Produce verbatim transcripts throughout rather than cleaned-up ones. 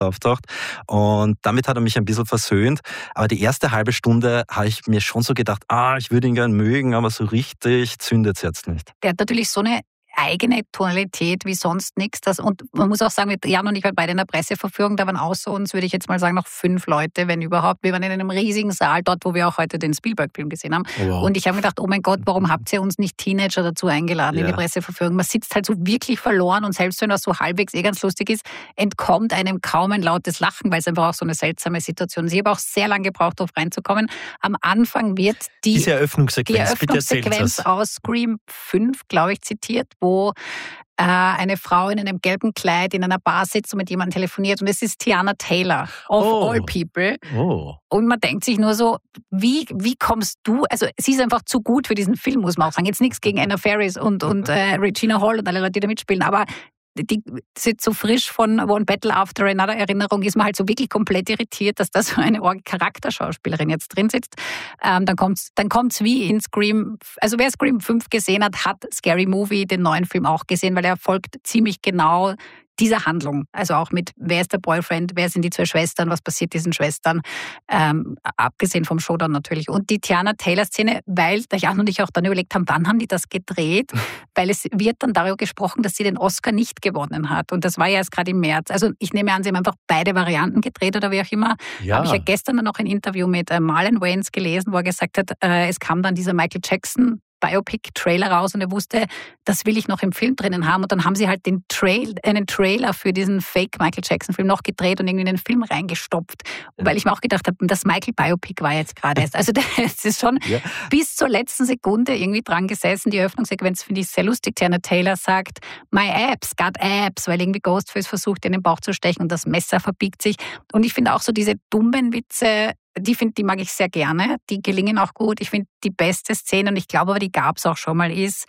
auftaucht. Und damit hat er mich ein bisschen versöhnt. Aber die erste halbe Stunde habe ich mir schon so gedacht, ah, ich würde ihn gern mögen, aber so richtig zündet es jetzt nicht. Der hat natürlich so eine eigene Tonalität wie sonst nichts. Das, und man muss auch sagen, Jan und ich waren beide in der Presseverführung, da waren außer uns, würde ich jetzt mal sagen, noch fünf Leute, wenn überhaupt. Wir waren in einem riesigen Saal, dort, wo wir auch heute den Spielberg-Film gesehen haben. Oh, wow. Und ich habe mir gedacht, oh mein Gott, warum habt ihr uns nicht Teenager dazu eingeladen ja. in die Presseverführung? Man sitzt halt so wirklich verloren und selbst wenn das so halbwegs eh ganz lustig ist, entkommt einem kaum ein lautes Lachen, weil es einfach auch so eine seltsame Situation ist. Ich habe auch sehr lange gebraucht, darauf reinzukommen. Am Anfang wird die, Diese Eröffnungssequenz, die Eröffnungssequenz aus Scream fünf, glaube ich, zitiert, wo äh, eine Frau in einem gelben Kleid in einer Bar sitzt und mit jemandem telefoniert. Und es ist Tiana Taylor, of oh. all people. Oh. Und man denkt sich nur so, wie, wie kommst du, also sie ist einfach zu gut für diesen Film, muss man auch sagen. Jetzt nichts gegen Anna Faris und, und äh, Regina Hall und alle Leute, die da mitspielen, aber die sind so frisch von One Battle After Another Erinnerung, ist man halt so wirklich komplett irritiert, dass da so eine Charakterschauspielerin jetzt drin sitzt. Ähm, dann kommt's, dann kommt's wie in Scream, also wer Scream fünf gesehen hat, hat Scary Movie, den neuen Film, auch gesehen, weil er folgt ziemlich genau dieser Handlung. Also auch mit, wer ist der Boyfriend, wer sind die zwei Schwestern, was passiert diesen Schwestern, ähm, abgesehen vom Showdown natürlich. Und die Tiana Taylor-Szene, weil der Jan und ich auch dann überlegt haben, wann haben die das gedreht, weil es wird dann darüber gesprochen, dass sie den Oscar nicht gewonnen hat. Und das war ja erst gerade im März. Also ich nehme an, sie haben einfach beide Varianten gedreht oder wie auch immer. Ja. Habe ich ja gestern dann noch ein Interview mit Marlon Wayans gelesen, wo er gesagt hat, äh, es kam dann dieser Michael Jackson Biopic-Trailer raus und er wusste, das will ich noch im Film drinnen haben. Und dann haben sie halt den Trail, einen Trailer für diesen Fake-Michael-Jackson-Film noch gedreht und irgendwie in den Film reingestopft. Ja. Weil ich mir auch gedacht habe, das Michael-Biopic war jetzt gerade erst. Also das ist schon ja. bis zur letzten Sekunde irgendwie dran gesessen. Die Eröffnungssequenz finde ich sehr lustig. Tiana Taylor sagt, my abs got abs, weil irgendwie Ghostface versucht, in den Bauch zu stechen und das Messer verbiegt sich. Und ich finde auch so diese dummen Witze, Die, find, die mag ich sehr gerne, die gelingen auch gut. Ich finde, die beste Szene, und ich glaube aber, die gab es auch schon mal, ist,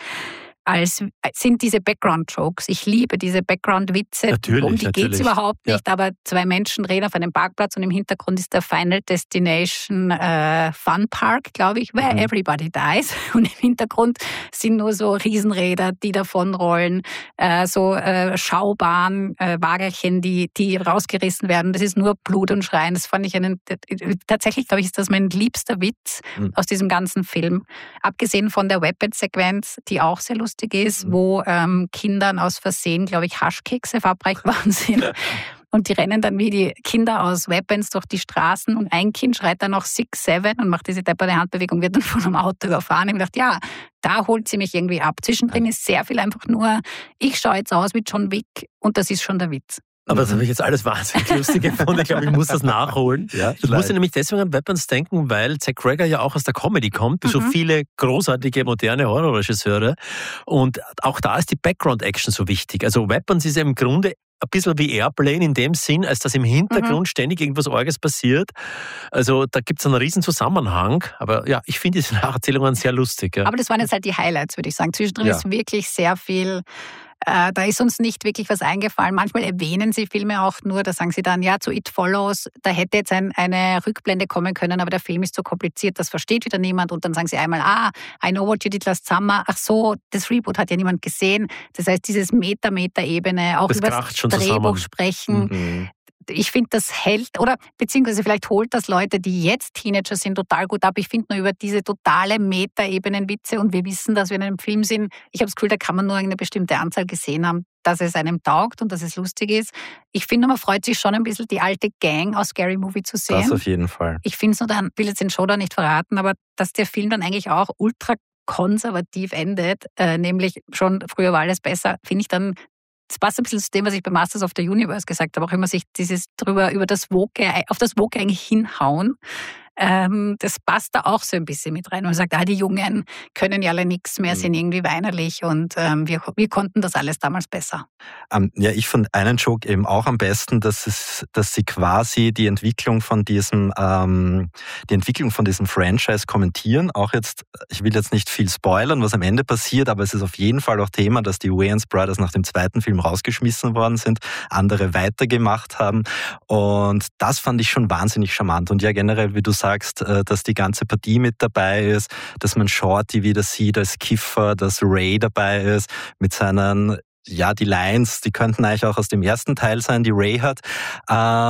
als sind diese Background-Jokes. Ich liebe diese Background-Witze. Natürlich, um die geht es überhaupt nicht, ja. aber zwei Menschen reden auf einem Parkplatz und im Hintergrund ist der Final Destination äh, Fun Park, glaube ich, where mhm. everybody dies. Und im Hintergrund sind nur so Riesenräder, die davonrollen, äh, so äh, Schaubahn, äh, Wagerchen, die, die rausgerissen werden. Das ist nur Blut und Schreien. Das fand ich einen, tatsächlich, glaube ich, ist das mein liebster Witz mhm. aus diesem ganzen Film. Abgesehen von der Weapon-Sequenz, die auch sehr lustig ist, mhm. wo ähm, Kindern aus Versehen, glaube ich, Haschkekse verabreicht worden sind. Und die rennen dann wie die Kinder aus Weapons durch die Straßen und ein Kind schreit dann noch six seven und macht diese depperte Handbewegung, wird dann von einem Auto überfahren. Ich habe gedacht, ja, da holt sie mich irgendwie ab. Zwischendrin ist sehr viel einfach nur, ich schaue jetzt aus wie John Wick und das ist schon der Witz. Aber das habe ich jetzt alles wahnsinnig lustig gefunden. Ich glaube, ich muss das nachholen. Ja, ich musste nämlich deswegen an Weapons denken, weil Zach Cregger ja auch aus der Comedy kommt, wie mhm. so viele großartige moderne Horrorregisseure. Und auch da ist die Background-Action so wichtig. Also Weapons ist ja im Grunde ein bisschen wie Airplane in dem Sinn, als dass im Hintergrund mhm. ständig irgendwas Orges passiert. Also da gibt es einen riesen Zusammenhang. Aber ja, ich finde diese Nacherzählungen sehr lustig. Ja. Aber das waren jetzt halt die Highlights, würde ich sagen. Zwischendrin ja. ist wirklich sehr viel... Äh, da ist uns nicht wirklich was eingefallen. Manchmal erwähnen sie Filme auch nur, da sagen sie dann, ja, zu It Follows, da hätte jetzt ein, eine Rückblende kommen können, aber der Film ist so kompliziert, das versteht wieder niemand. Und dann sagen sie einmal, ah, I know what you did last summer. Ach so, das Reboot hat ja niemand gesehen. Das heißt, dieses Meta-Meta-Ebene, auch über das Drehbuch zusammen. Sprechen. Mhm. Ich finde, das hält, oder beziehungsweise vielleicht holt das Leute, die jetzt Teenager sind, total gut ab. Ich finde nur über diese totale Meta-Ebenen-Witze und wir wissen, dass wir in einem Film sind. Ich habe das Gefühl, da kann man nur eine bestimmte Anzahl gesehen haben, dass es einem taugt und dass es lustig ist. Ich finde, man freut sich schon ein bisschen, die alte Gang aus Scary Movie zu sehen. Das auf jeden Fall. Ich finde es nur, dann will jetzt den Showdown nicht verraten, aber dass der Film dann eigentlich auch ultra konservativ endet, äh, nämlich schon früher war alles besser, finde ich dann. Das passt ein bisschen zu dem, was ich bei Masters of the Universe gesagt habe, auch immer sich dieses drüber, über das Woke, auf das Woke eigentlich hinhauen. Ähm, das passt da auch so ein bisschen mit rein. Und man sagt, ah, die Jungen können ja alle nichts mehr, sind irgendwie weinerlich und ähm, wir, wir konnten das alles damals besser. Ähm, ja, ich fand einen Joke eben auch am besten, dass es, dass sie quasi die Entwicklung von diesem, ähm, die Entwicklung von diesem Franchise kommentieren. Auch jetzt, ich will jetzt nicht viel spoilern, was am Ende passiert, aber es ist auf jeden Fall auch Thema, dass die Wayans Brothers nach dem zweiten Film rausgeschmissen worden sind, andere weitergemacht haben und das fand ich schon wahnsinnig charmant. Und ja, generell, wie du sagst, dass die ganze Partie mit dabei ist, dass man Shorty wieder sieht als Kiffer, dass Ray dabei ist mit seinen, ja, die Lines, die könnten eigentlich auch aus dem ersten Teil sein, die Ray hat.